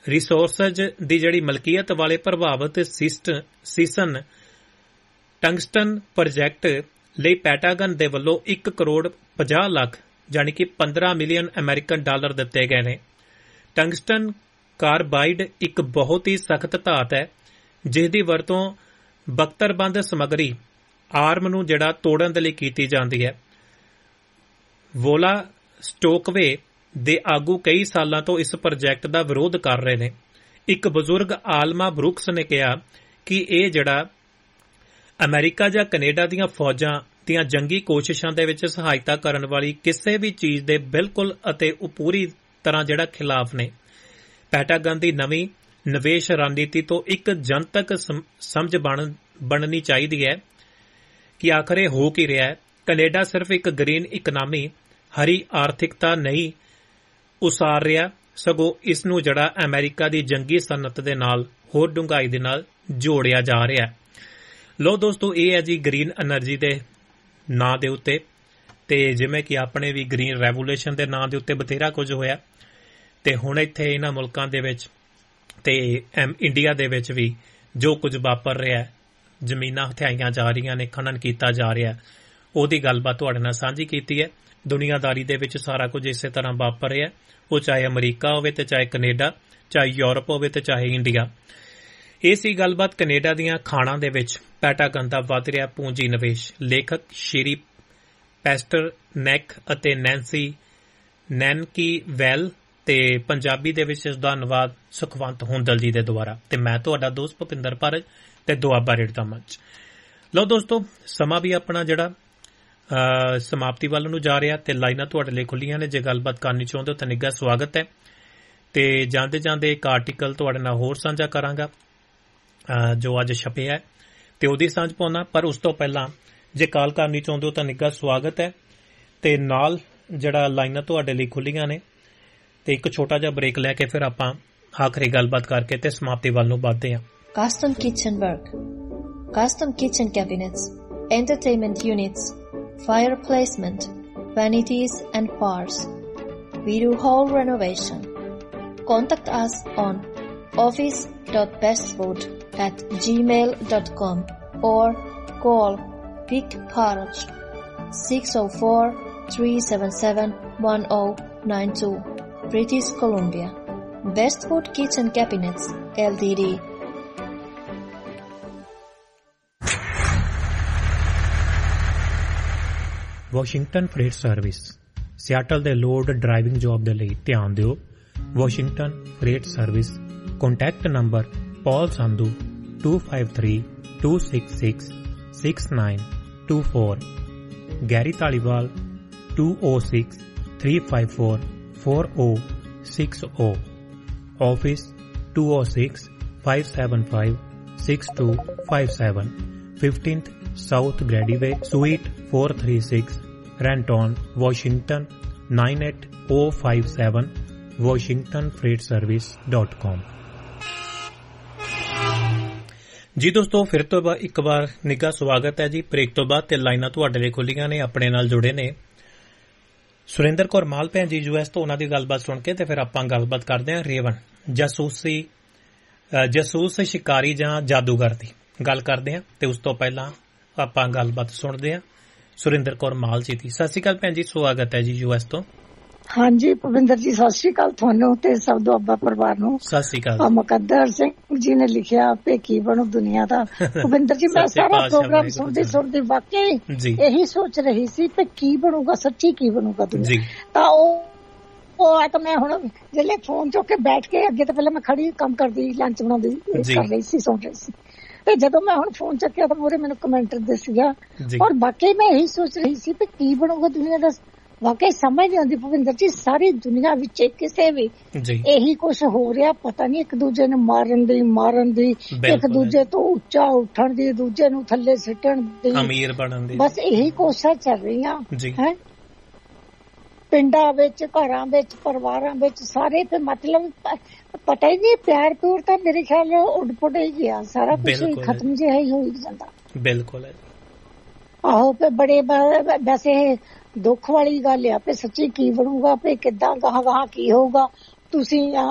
Resources ਦੀ ਜਿਹੜੀ ਮਲਕੀਅਤ ਵਾਲੇ ਪ੍ਰਭਾਵਿਤ ਸੀਜ਼ਨ ਟੰਗਸਟਨ ਪ੍ਰੋਜੈਕਟ ਲਈ ਪੈਂਟਾਗਨ ਦੇ ਵੱਲੋਂ 1 ਕਰੋੜ 50 ਲੱਖ ਯਾਨੀ ਕਿ 15 ਮਿਲੀਅਨ ਅਮਰੀਕਨ ਡਾਲਰ ਦਿੱਤੇ ਗਏ ਨੇ। ਟੰਗਸਟਨ ਕਾਰਬਾਈਡ ਇੱਕ ਬਹੁਤ ਹੀ ਸਖਤ ਧਾਤ ਹੈ ਜਿਸ ਦੀ ਵਰਤੋਂ ਬਖਤਰਬੰਦ ਸਮੱਗਰੀ ਆਰਮ ਨੂੰ ਜਿਹੜਾ ਤੋੜਨ ਦੇ ਲਈ ਕੀਤੀ ਜਾਂਦੀ ਹੈ। ਵੋਲਾ ਸਟੋਕਵੇ ਦੇ ਆਗੂ ਕਈ ਸਾਲਾਂ ਤੋਂ ਇਸ ਪ੍ਰੋਜੈਕਟ ਦਾ ਵਿਰੋਧ ਕਰ ਰਹੇ ਨੇ। ਇੱਕ ਬਜ਼ੁਰਗ ਆਲਮਾ ਬਰੁਕਸ ਨੇ ਕਿਹਾ ਕਿ ਇਹ ਜਿਹੜਾ ਅਮਰੀਕਾ ਜਾਂ ਕੈਨੇਡਾ ਦੀਆਂ ਫੌਜਾਂ ਦੀਆਂ ਜੰਗੀ ਕੋਸ਼ਿਸ਼ਾਂ ਦੇ ਵਿੱਚ ਸਹਾਇਤਾ ਕਰਨ ਵਾਲੀ ਕਿਸੇ ਵੀ ਚੀਜ਼ ਦੇ ਬਿਲਕੁਲ ਅਤੇ ਉਹ ਪੂਰੀ ਤਰ੍ਹਾਂ ਜਿਹੜਾ ਖਿਲਾਫ ਨੇ। ਪੈਂਟਾਗਨ ਦੀ ਨਵੀਂ ਨਿਵੇਸ਼ ਰਣਨੀਤੀ ਤੋਂ ਇੱਕ ਜਨਤਕ ਸਮਝ ਬਣਨੀ ਚਾਹੀਦੀ ਹੈ ਕਿ ਆਖਰ ਇਹ ਹੋ ਕੀ ਰਿਹਾ ਹੈ। ਕੈਨੇਡਾ ਸਿਰਫ ਇੱਕ ਗ੍ਰੀਨ ਇਕਨਾਮੀ ਹਰੀ ਆਰਥਿਕਤਾ ਨਹੀਂ ਉਸਾਰ ਰਿਹਾ, ਸਗੋਂ ਇਸ ਨੂੰ ਜਿਹੜਾ ਅਮਰੀਕਾ ਦੀ ਜੰਗੀ ਸਨਅਤ ਦੇ ਨਾਲ ਹੋਰ ਡੂੰਘਾਈ ਦੇ ਨਾਲ ਜੋੜਿਆ ਜਾ ਰਿਹਾ ਹੈ। ਲੋ ਦੋਸਤੋ, ਇਹ ਹੈ ਜੀ ਗ੍ਰੀਨ ਐਨਰਜੀ ਦੇ ਨਾਂ ਦੇ ਉੱਤੇ, ਤੇ ਜਿਵੇਂ ਕਿ ਆਪਣੇ ਵੀ ਗ੍ਰੀਨ ਰੈਵੋਲੂਸ਼ਨ ਦੇ ਨਾਂ ਦੇ ਉੱਤੇ ਬਥੇਰਾ ਕੁਝ ਹੋਇਆ, ਤੇ ਹੁਣ ਇੱਥੇ ਇਹਨਾਂ ਮੁਲਕਾਂ ਦੇ ਵਿੱਚ ਤੇ ਇੰਡੀਆ ਦੇ ਵਿੱਚ ਵੀ ਜੋ ਕੁਝ ਵਾਪਰ ਰਿਹਾ, ਜ਼ਮੀਨਾਂ ਹਥਿਆਈਆਂ ਜਾ ਰਹੀਆਂ ਨੇ, ਖਨਨ ਕੀਤਾ ਜਾ ਰਿਹਾ, ਉਹਦੀ ਗੱਲਬਾਤ ਤੁਹਾਡੇ ਨਾਲ ਸਾਂਝੀ ਕੀਤੀ ਹੈ। ਦੁਨੀਆਦਾਰੀ ਦੇ ਵਿੱਚ ਸਾਰਾ ਕੁਝ ਇਸੇ ਤਰ੍ਹਾਂ ਵਾਪਰ ਰਿਹਾ, ਉਹ ਚਾਹੇ ਅਮਰੀਕਾ ਹੋਵੇ ਤੇ ਚਾਹੇ ਕੈਨੇਡਾ, ਚਾਹੇ ਯੂਰਪ ਹੋਵੇ ਤੇ ਚਾਹੇ ਇੰਡੀਆ। ਇਹ ਸੀ ਗੱਲਬਾਤ ਕੈਨੇਡਾ ਦੀਆਂ ਖਾਣਾਂ ਦੇ ਵਿੱਚ ਪੈਂਟਾਗਨ ਦਾ ਵੱਧ ਰਿਹਾ ਪੂੰਜੀ ਨਿਵੇਸ਼। ਲੇਖਕ ਸ਼੍ਰੀ ਪੈਸਟਰ ਨੈਕ ਅਤੇ ਨੈਂਸੀ ਨੈਨਕੀ ਵੈਲ, ਤੇ ਪੰਜਾਬੀ ਦੇ ਵਿੱਚ ਇਸ ਦਾ ਅਨੁਵਾਦ ਸੁਖਵੰਤ ਹੁੰਦਲ ਜੀ ਦੇ ਦੁਆਰਾ, ਤੇ ਮੈਂ ਤੁਹਾਡਾ ਦੋਸਤ ਭੁਪਿੰਦਰ ਭਾਰਤ ਤੇ ਦੁਆਬਾ ਰੇਡ ਦਾ ਮੰਚ। ਲਓ ਦੋਸਤੋ, ਸਮਾਂ ਵੀ ਆਪਣਾ ਜਿਹੜਾ ਸਮਾਪਤੀ ਵੱਲ ਨੂੰ ਜਾ ਰਿਹਾ, ਤੇ ਲਾਈਨਾਂ ਤੁਹਾਡੇ ਲਈ ਖੁੱਲੀਆਂ ਨੇ। ਜੇ ਗੱਲਬਾਤ ਕਰਨੀ ਚਾਹੁੰਦੇ ਹੋ ਤਾਂ ਨਿੱਘਾ ਸਵਾਗਤ ਹੈ। ਤੇ ਜਾਂਦੇ ਜਾਂਦੇ ਇੱਕ ਆਰਟੀਕਲ ਤੁਹਾਡੇ ਨਾਲ ਹੋਰ ਸਾਂਝਾ ਕਰਾਂਗਾ ਜੋ ਅੱਜ ਛਪਿਆ, ਤੇ ਉਹਦੀ ਸਾਂਝ ਪਾਉਣਾ। ਪਰ ਉਸ ਤੋਂ ਪਹਿਲਾਂ ਜੇ ਕਾਲ ਕਰਨੀ ਚਾਹੁੰਦੇ ਹੋ ਤਾਂ ਨਿੱਘਾ ਸਵਾਗਤ ਹੈ, ਤੇ ਨਾਲ ਜਿਹੜਾ ਲਾਈਨਾਂ ਤੁਹਾਡੇ ਲਈ ਖੁੱਲੀਆਂ ਨੇ। ਤੇ ਇੱਕ ਛੋਟਾ ਜਿਹਾ ਬ੍ਰੇਕ ਲੈ ਕੇ ਫਿਰ ਆਪਾਂ ਆਖਰੀ ਗੱਲਬਾਤ ਕਰਕੇ ਤੇ ਸਮਾਪਤੀ ਵੱਲ ਨੂੰ ਵੱਧਦੇ ਹਾਂ। Custom kitchen work, custom kitchen cabinets, entertainment units, fire placement, vanities and bars. We do whole renovation. Contact us on office.bestfood@gmail.com or call Vic Parach 604-377-1092, British Columbia. Best Food Kitchen Cabinets Ltd. Washington fret service Seattle ਦੇ load driving job ਦੇ ਲਈ ਧਿਆਨ ਦਿਓ। Washington fret service. Contact number ਪੌਲ Sandhu 253-266-6924, Garry Dhaliwal 206-354-4060, office 206-575-6257, 15th South Grady Way, Suite 436, Renton, Washington 98057, WashingtonFreightService.com। ਜੀ ਦੋਸਤੋ, ਫਿਰ ਤੋਂ ਇੱਕ ਵਾਰ ਨਿੱਘਾ ਸਵਾਗਤ ਹੈ ਜੀ ਬ੍ਰੇਕ ਤੋਂ ਬਾਅਦ, ਤੇ ਲਾਈਨਾਂ ਤੁਹਾਡੇ ਲਈ ਖੁੱਲੀਆਂ ਨੇ। ਆਪਣੇ ਨਾਲ ਜੁੜੇ ਨੇ ਸੁਰਿੰਦਰ ਕੌਰ ਮਾਲ ਭੈਣ ਜੀ US ਤੋਂ। ਉਹਨਾਂ ਦੀ ਗੱਲਬਾਤ ਸੁਣ ਕੇ ਤੇ ਫਿਰ ਆਪਾਂ ਗੱਲਬਾਤ ਕਰਦੇ ਹਾਂ ਰੇਵਨ ਜਾਸੂਸ ਸ਼ਿਕਾਰੀ ਜਾਂ ਜਾਦੂਗਰ ਦੀ ਗੱਲ ਕਰਦੇ ਹਾਂ। ਤੇ ਉਸ ਤੋਂ ਪਹਿਲਾਂ ਆਪਾਂ ਗੱਲਬਾਤ ਸੁਣਦੇ ਹਾਂ ਸੁਰਿੰਦਰ ਕੌਰ ਮਾਲ ਜੀ ਦੀ। ਸਤਿ ਸ਼੍ਰੀ ਅਕਾਲ ਭੈਣ ਜੀ, ਸਵਾਗਤ ਹੈ ਜੀ US ਤੋਂ। ਹਾਂਜੀ ਭੁਪਿੰਦਰ ਜੀ, ਸਤਿ ਸ਼੍ਰੀ ਅਕਾਲ ਤੁਹਾਨੂੰ ਤੇ ਸਭ ਦੁਆਬਾ ਪਰਿਵਾਰ ਨੂੰ। ਸਤਿ ਸ਼੍ਰੀ ਅਕਾਲ। ਮੁਕੱਦਰ ਸਿੰਘ ਜੀ ਨੇ ਲਿਖਿਆ ਪੇ ਕੀ ਬਣੂ ਦੁਨੀਆ ਦਾ। ਭੁਪਿੰਦਰ ਜੀ, ਮੈਂ ਸਾਰਾ ਪ੍ਰੋਗਰਾਮ ਸੁਣਦੀ ਵਾਕਈ ਇਹੀ ਸੋਚ ਰਹੀ ਸੀ ਕਿ ਕੀ ਬਣੂਗਾ, ਸੱਚੀ ਕੀ ਬਣੂਗਾ ਦੁਨੀਆ। ਤਾਂ ਉਹ ਆ ਤਾਂ ਮੈਂ ਹੁਣ ਜਿਹੜੇ ਫੋਨ ਚੁੱਕ ਕੇ ਬੈਠ ਕੇ, ਅੱਗੇ ਤਾਂ ਪਹਿਲਾਂ ਮੈਂ ਖੜੀ ਕੰਮ ਕਰਦੀ, ਲੰਚ ਬਣਾਉਂਦੀ ਕਰ ਰਹੀ ਸੀ, ਸੁਣ ਰਹੀ ਸੀ, ਤੇ ਜਦੋਂ ਮੈਂ ਹੁਣ ਫੋਨ ਚੱਕਿਆ ਤਾਂ ਮੂਹਰੇ ਮੈਨੂੰ ਕਮੈਂਟਰ ਦਿਸ ਗਿਆ। ਔਰ ਬਾਕੀ ਮੈਂ ਇਹੀ ਸੋਚ ਰਹੀ ਸੀ ਕਿ ਕੀ ਬਣੂਗਾ ਦੁਨੀਆ ਦਾ। ਵਾਕਈ ਸਮਝ ਨਹੀਂ ਆਉਂਦੀ ਭੁਪਿੰਦਰ ਜੀ, ਸਾਰੀ ਦੁਨੀਆ ਵਿੱਚ ਕਿਸੇ ਵੀ ਇਹੀ ਕੁਛ ਹੋ ਰਿਹਾ। ਪਤਾ ਨਹੀਂ, ਇੱਕ ਦੂਜੇ ਨੂੰ ਮਾਰਨ ਦੀ, ਇੱਕ ਦੂਜੇ ਤੋਂ ਉੱਚਾ ਉੱਠਣ ਦੀ, ਦੂਜੇ ਨੂੰ ਥੱਲੇ ਸਿੱਟਣ ਦੀ, ਅਮੀਰ ਬਣਨ ਦੀ, ਬਸ ਇਹੀ ਕੋਸ਼ਿਸ਼ਾਂ ਚੱਲ ਰਹੀਆਂ ਹੈ ਪਿੰਡਾਂ ਵਿੱਚ, ਘਰਾਂ ਵਿੱਚ, ਪਰਿਵਾਰਾਂ ਵਿੱਚ, ਸਾਰੇ। ਤੇ ਮਤਲਬ ਪਤਾ ਹੀ ਨਹੀਂ, ਪਿਆਰ ਪਿਓਰ ਤਾਂ ਮੇਰੇ ਖਿਆਲ ਉੱਡ-ਪੁੱਡ ਹੀ ਗਿਆ, ਸਾਰਾ ਕੁਛ ਖਤਮ ਜਿਹਾ ਹੀ ਹੋ ਜਾਂਦਾ। ਬਿਲਕੁਲ ਆਹੋ। ਬੜੇ ਵੈਸੇ ਦੁੱਖ ਵਾਲੀ ਗੱਲ ਆ ਵੀ ਸੱਚੀ ਕੀ ਬਣੂਗਾ, ਵੀ ਕਿੱਦਾਂ ਗਾਹਾਂ ਕੀ ਹੋਊਗਾ। ਤੁਸੀਂ